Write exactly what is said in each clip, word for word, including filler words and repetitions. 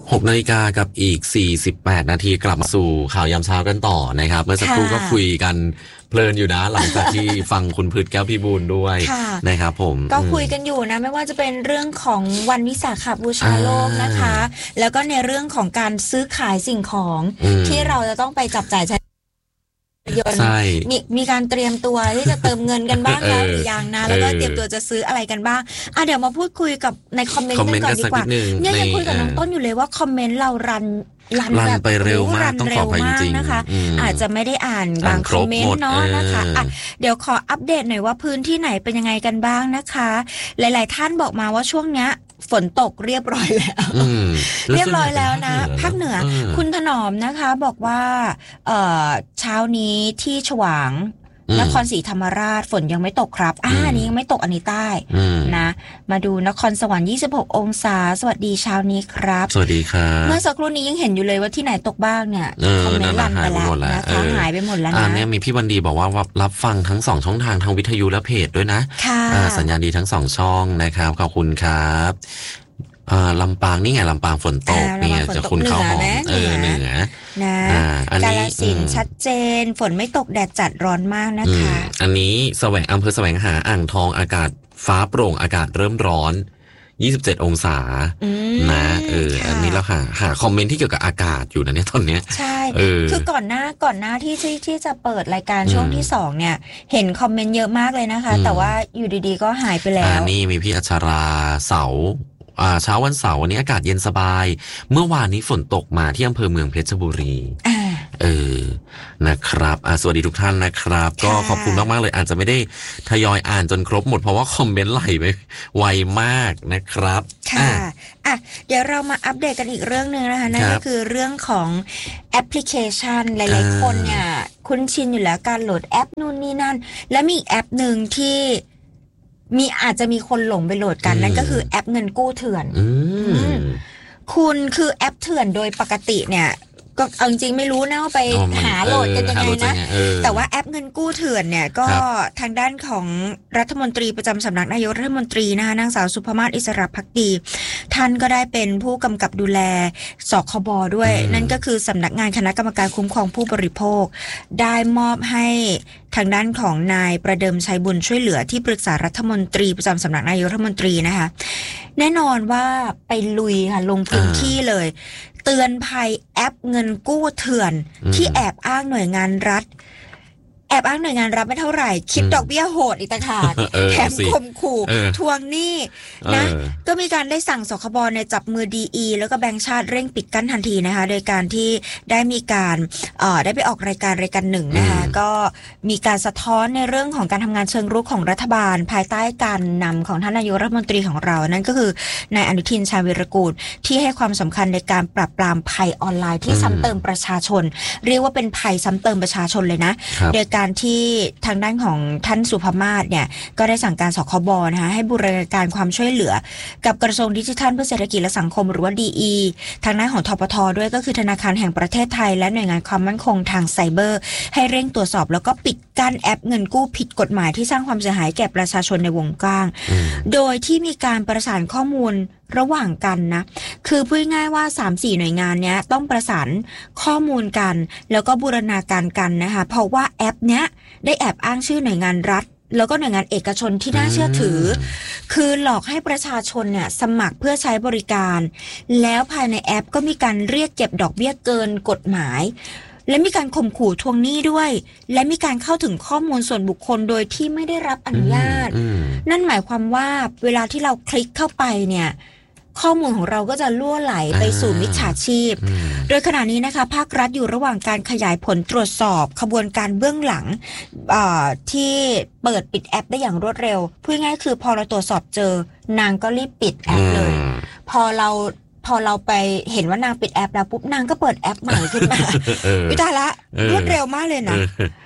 หกนาฬิกากับอีกสี่สิบแปดนาทีกลับมาสู่ข่าวยามเช้ากันต่อนะครับเมื่อสักครู่ก็คุยกันเพลินอยู่นะหลังจากที่ฟังคุณพืชแก้วพี่บูลด้วยนะครับผมก็คุยกันอยู่นะไม่ว่าจะเป็นเรื่องของวันวิสาขบูชาโลกนะคะแล้วก็ในเรื่องของการซื้อขายสิ่งของที่เราจะต้องไปจับจ่ายใช้ยนต์มีมีการเตรียมตัวที่จะเติมเงินกันบ้างแล้วหรือยังนะแล้วก็เตรียมตัวจะซื้ออะไรกันบ้างอ่ะเดี๋ยวมาพูดคุยกับในคอมเมนต์กันก่อนดีกว่าเนี่ยยังคุยกับน้องต้นอยู่เลยว่าคอมเมนต์เรารันรันแบบไปเร็วมากต้องขออภัยจริงๆนะคะอาจจะไม่ได้อ่านบางคอมเมนต์เนาะนะคะอ่ะเดี๋ยวขออัปเดตหน่อยว่าพื้นที่ไหนเป็นยังไงกันบ้างนะคะหลายๆท่านบอกมาว่าช่วงเนี้ยฝนตกเรียบร้อยแล้วเรียบร้อยแล้วนะภาคเหนือคุณถนอมนะคะบอกว่าเอ่อเช้านี้ที่ฉวางนครศรีธรรมราชฝนยังไม่ตกครับอ่านี้ยังไม่ตกอันนี้ใต้นะมาดูนครสวรรค์ยี่สิบหกองศาสวัสดีเช้านี้ครับสวัสดีครับเมื่อสักครู่นี้ยังเห็นอยู่เลยว่าที่ไหนตกบ้างเนี่ยคอมเมนต์รันไปแล้วนะคะหายไปหมดแล้วนะอ่าเนี่ยมีพี่วันดีบอกว่ารับฟังทั้งสองช่องทางทางวิทยุและเพจด้วยนะสัญญาณดีทั้งสองช่องนะครับขอบคุณครับลำปางนี่ไงลำปางฝนตกเนี่ยจะคุณเขาหอมเออเหนือนะกาฬสินธุ์ชัดเจนฝนไม่ตกแดดจัดร้อนมากนะคะอันนี้แสวงอำเภอแสวงหาอ่างทองอากาศฟ้าโปร่งอากาศเริ่มร้อนยี่สิบเจ็ดองศานะเอออันนี้เราหาหาคอมเมนต์ที่เกี่ยวกับอากาศอยู่นะเนี่ยตอนเนี้ยใช่คือก่อนหน้าก่อนหน้าที่ที่ที่จะเปิดรายการช่วงที่สองเนี่ยเห็นคอมเมนต์เยอะมากเลยนะคะแต่ว่าอยู่ดีๆก็หายไปแล้วนี่มีพี่อัชราเสาอ่าเช้าวันเสาร์วันนี้อากาศเย็นสบายเมื่อวานนี้ฝนตกมาที่อำเภอเมืองเพชรบุรีเออนะครับอ่าสวัสดีทุกท่านนะครับก็ขอบคุณมากๆเลยอาจจะไม่ได้ทยอยอ่านจนครบหมดเพราะว่าคอมเมนต์ไหลไปไวมากนะครับค่ะอ่ะเดี๋ยวเรามาอัปเดตกันอีกเรื่องนึงนะคะนั่นก็คือเรื่องของแอปพลิเคชันหลายๆคนเนี่ยคุ้นชินอยู่แล้วการโหลดแอปนู่นนี่นั่นและมีอีกแอปนึงที่มีอาจจะมีคนหลงไปโหลดกันนั่นก็คือแอปเงินกู้เถื่อนคุณคือแอปเถื่อนโดยปกติเนี่ยก็เอาจริงไม่รู้นะว่าไปหาโหลดกันยังไงนะแต่ว่าแอปเงินกู้เถื่อนเนี่ยก็ทางด้านของรัฐมนตรีประจำสำนักนายกรัฐมนตรีนะคะนางสาวสุภมาศอิสระภักดีท่านก็ได้เป็นผู้กำกับดูแลสคบด้วยนั่นก็คือสำนักงานคณะกรรมการคุ้มครองผู้บริโภคได้มอบให้ทางด้านของนายประเดิมชัยบุญช่วยเหลือที่ปรึกษารัฐมนตรีประจำสำนักนายกรัฐมนตรีนะคะแน่นอนว่าไปลุยค่ะลงพื้นที่เลยเตือนภัยแอปเงินกู้เถื่อนที่แอบอ้างหน่วยงานรัฐแอบอ้างหน่วยงานรัฐไม่เท่าไหร่คิดดอกเบี้ยโหดอีกต่างหากแถมข่มขู่ทวงหนี้นะก็มีการได้สั่งสคบในจับมือดีอีแล้วก็แบงก์ชาติเร่งปิดกั้นทันทีนะคะโดยการที่ได้มีการเอ่อได้ไปออกรายการรายการหนึ่งนะคะก็มีการสะท้อนในเรื่องของการทำงานเชิงรุกของรัฐบาลภายใต้การนำของท่านนายกรัฐมนตรีของเรานั่นก็คือนายอนุทินชาญวีรกูลที่ให้ความสำคัญในการปราบปรามภัยออนไลน์ที่ซ้ำเติมประชาชนเรียกว่าเป็นภัยซ้ำเติมประชาชนเลยนะโดยการที่ทางด้านของท่านสุภมาศเนี่ยก็ได้สั่งการสคบนะคะให้บูรณาการความช่วยเหลือกับกระทรวงดิจิทัลเพื่อเศรษฐกิจและสังคมหรือว่า ดี อี ทางด้านของธปท.ด้วยก็คือธนาคารแห่งประเทศไทยและหน่วยงานความมั่นคงทางไซเบอร์ให้เร่งตรวจสอบแล้วก็ปิดกั้นแอปเงินกู้ผิดกฎหมายที่สร้างความเสียหายแก่ประชาชนในวงกว้างโดยที่มีการประสานข้อมูลระหว่างกันนะคือพูดง่ายว่า สามสี่ หน่วยงานเนี้ยต้องประสานข้อมูลกันแล้วก็บูรณาการกันนะคะเพราะว่าแอปเนี้ยได้แอบอ้างชื่อหน่วยงานรัฐแล้วก็หน่วยงานเอกชนที่น่าเชื่อถือคือหลอกให้ประชาชนเนี่ยสมัครเพื่อใช้บริการแล้วภายในแอปก็มีการเรียกเก็บดอกเบี้ยเกินกฎหมายและมีการข่มขู่ทวงหนี้ด้วยและมีการเข้าถึงข้อมูลส่วนบุคคลโดยที่ไม่ได้รับอนุญาตนั่นหมายความว่าเวลาที่เราคลิกเข้าไปเนี่ยข้อมูลของเราก็จะล่วไหลไปสู่มิจฉาชีพโดยขณะนี้นะคะภาครัฐอยู่ระหว่างการขยายผลตรวจสอบขบวนการเบื้องหลังที่เปิดปิดแอปได้อย่างรวดเร็วพูดง่ายคือพอเราตรวจสอบเจอนางก็รีบปิดแอปเลยพอเราพอเราไปเห็นว่านางปิดแอปแล้วปุ๊บนางก็เปิดแอปใหม่ขึ้นมาวิตาละรวดเร็วมากเลยนะ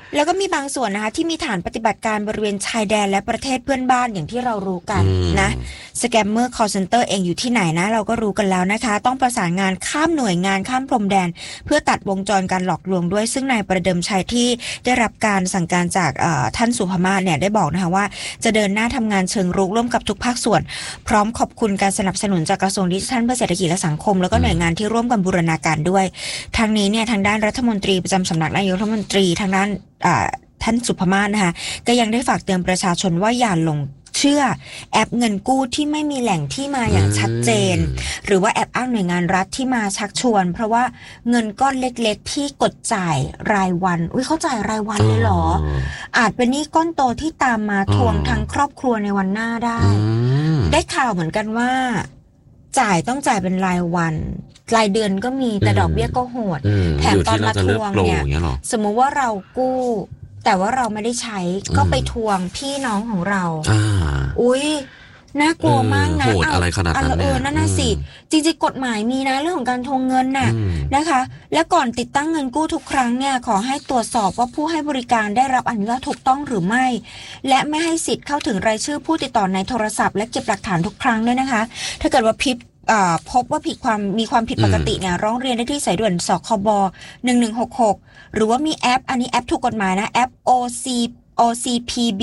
แล้วก็มีบางส่วนนะคะที่มีฐานปฏิบัติการบริเวณชายแดนและประเทศเพื่อนบ้านอย่างที่เรารู้กันนะสแกมเมอร์คอลเซ็นเตอร์เองอยู่ที่ไหนนะเราก็รู้กันแล้วนะคะต้องประสานงานข้ามหน่วยงานข้ามพรมแดนเพื่อตัดวงจรการหลอกลวงด้วยซึ่งนายประเดิมชัยที่ได้รับการสั่งการจากท่านสุภมาศเนี่ยได้บอกนะคะว่าจะเดินหน้าทำงานเชิงรุกร่วมกับทุกภาคส่วนพร้อมขอบคุณการสนับสนุนจากกระทรวงดิจิทัลเพื่อเศรษฐกิจและสังคมแล้วก็หน่วยงานที่ร่วมกันบูรณาการด้วยทางนี้เนี่ยทางด้านรัฐมนตรีประจำสำนักนายกรัฐมนตรีทางด้านท่านสุภมาศนะคะก็ยังได้ฝากเตือนประชาชนว่าอย่าหลงเชื่อแอปเงินกู้ที่ไม่มีแหล่งที่มาอย่างชัดเจนหรือว่าแอปอ้างหน่วยงานรัฐที่มาชักชวนเพราะว่าเงินก้อนเล็กๆที่กดจ่ายรายวันอุ้ยเขาจ่ายรายวันเลยเหรออาจเป็นหนี้ก้อนโตที่ตามมาทวงทั้งครอบครัวในวันหน้าได้ได้ข่าวเหมือนกันว่าจ่ายต้องจ่ายเป็นรายวันรายเดือนก็มีแต่ดอกเบี้ยก็โหดแถมตอนมาทวงเนี่ยสมมุติว่าเรากู้แต่ว่าเราไม่ได้ใช้ก็ไปทวงพี่น้องของเราอุ้ยน่ากลัวมากนะโหดอะไรขนาดนั้นเนี่ยเออนั่นน่ะสิจริงๆกฎหมายมีนะเรื่องของการทวงเงินน่ะนะคะและก่อนติดตั้งเงินกู้ทุกครั้งเนี่ยขอให้ตรวจสอบว่าผู้ให้บริการได้รับอนุญาตถูกต้องหรือไม่และไม่ให้สิทธิ์เข้าถึงรายชื่อผู้ติดต่อในโทรศัพท์และเก็บหลักฐานทุกครั้งด้วยนะคะถ้าเกิดว่าพิบพบว่าผิดความมีความผิดปกติเนี่ยร้องเรียนได้ที่สายด่วนสคบหนึ่งหนึ่งหกหกหรือว่ามีแอปอันนี้แอปถูกกฎหมายนะแอป โอ ซี โอ ซี พี บี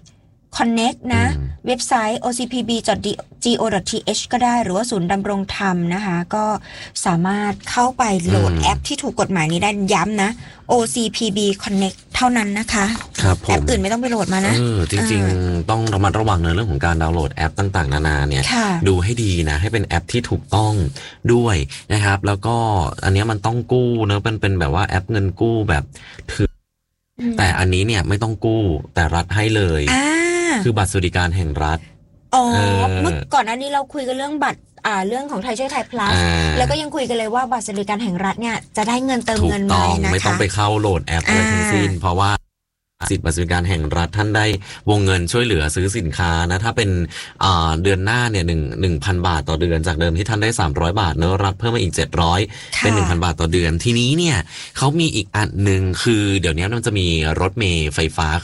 Connect นะเว็บไซต์ โอ ซี พี บี ดอท จี โอ ดอท ที เอช ก็ได้หรือว่าศูนย์ดำรงธรรมนะคะก็สามารถเข้าไปโหลดแอปที่ถูกกฎหมายนี้ได้ย้ำนะ โอ ซี พี บี Connect เท่านั้นนะคะครับผมแอปอื่นไม่ต้องไปโหลดมานะเออจริงๆต้องระมัดระวังในเรื่องของการดาวน์โหลดแอปต่างๆนานาเนี่ยดูให้ดีนะให้เป็นแอปที่ถูกต้องด้วยนะครับแล้วก็อันนี้มันต้องกู้เนอะเป็นเป็นแบบว่าแอปเงินกู้แบบถือแต่อันนี้เนี่ยไม่ต้องกู้แต่รัฐให้เลยคือบัตรสวัสดิการแห่งรัฐอ๋อเมื่อก่อนอันนี้เราคุยกันเรื่องบัตรอ่าเรื่องของไทยช่วยไทย plus แล้วก็ยังคุยกันเลยว่าบัตรสวัสดิการแห่งรัฐเนี่ยจะได้เงินเติมเงินไหมนะคะไม่ต้องไปเข้าโหลดแอปอะไรทั้งสิ้นเพราะว่าสิทธิบัตรสวัสดิการแห่งรัฐท่านได้วงเงินช่วยเหลือซื้อสินค้านะถ้าเป็นเดือนหน้าเนี่ยหนึ่ง หนึ่งพัน บาทต่อเดือนจากเดิมที่ท่านได้สามร้อยบาทเนอะรัฐเพิ่มมาอีกเจ็ดร้อยเป็น หนึ่งพัน บาทต่อเดือนทีนี้เนี่ยเขามีอีกอันนึงคือเดี๋ยวนี้มันจะมีรถเมล์ไฟฟ้า